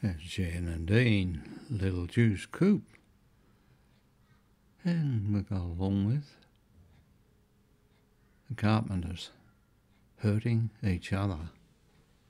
There's Jane and Dean, Little Juice Coop. And we go along with the Carpenters hurting each other.